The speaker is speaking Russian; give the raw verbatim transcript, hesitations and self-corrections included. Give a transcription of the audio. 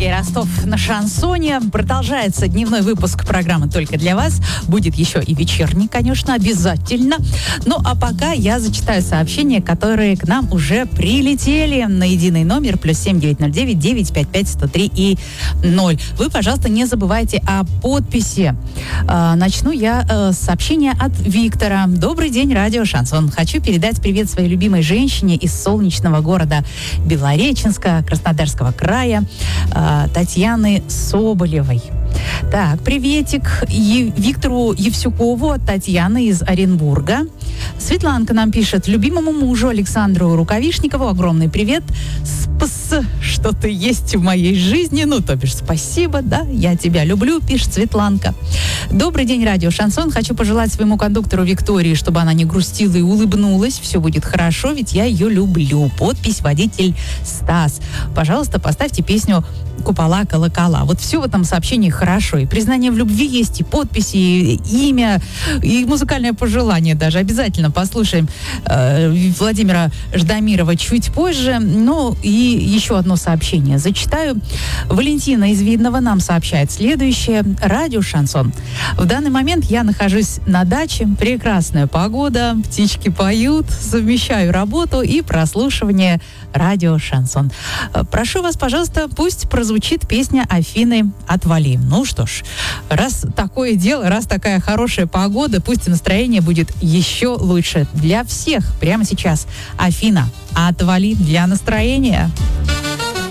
и Ростов на шансоне. Продолжается дневной выпуск программы «Только для вас». Будет еще и вечерний, конечно, обязательно. Ну, а пока я зачитаю сообщения, которые к нам уже прилетели на единый номер плюс семь девять ноль девять девять пять пять сто три и ноль. Вы, пожалуйста, не забывайте о подписи. Э, начну я э, с сообщения от Виктора. Добрый день, радио «Шансон». Хочу передать привет своей любимой женщине из солнечного города Белореченска, Краснодарского края, э, Татьяны Соболевой. Так, приветик е- Виктору Евсюкову от Татьяны из Оренбурга. Светланка нам пишет: любимому мужу Александру Рукавишникову огромный привет. Спас, что ты есть в моей жизни. Ну, то бишь, спасибо, да, я тебя люблю, пишет Светланка. Добрый день, радио «Шансон». Хочу пожелать своему кондуктору Виктории, чтобы она не грустила и улыбнулась. Все будет хорошо, ведь я ее люблю. Подпись водитель Стас. Пожалуйста, поставьте песню «Купола, колокола». Вот все в этом сообщении хорошо. И признание в любви есть, и подписи, и имя, и музыкальное пожелание даже. Обязательно послушаем э, Владимира Ждамирова чуть позже. Ну и еще одно сообщение зачитаю. Валентина из Видного нам сообщает следующее. Радио «Шансон». В данный момент я нахожусь на даче. Прекрасная погода, птички поют, совмещаю работу и прослушивание радио «Шансон». Прошу вас, пожалуйста, пусть прозвучит песня Афины «Отвали». Ну что ж, раз такое дело, раз такая хорошая погода, пусть и настроение будет еще лучше для всех. Прямо сейчас Афина «Отвали» для настроения.